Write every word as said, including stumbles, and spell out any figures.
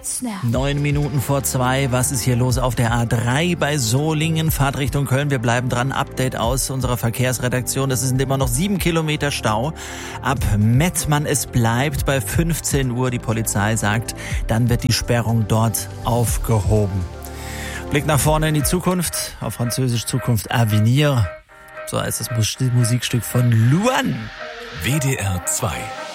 Metzner. Neun Minuten vor zwei. Was ist hier los auf der A drei bei Solingen? Fahrtrichtung Köln. Wir bleiben dran. Update aus unserer Verkehrsredaktion. Es sind immer noch sieben Kilometer Stau. Ab Mettmann, es bleibt bei fünfzehn Uhr. Die Polizei sagt, dann wird die Sperrung dort aufgehoben. Blick nach vorne in die Zukunft. Auf Französisch Zukunft Avenir. So heißt das Musikstück von Luan. W D R zwei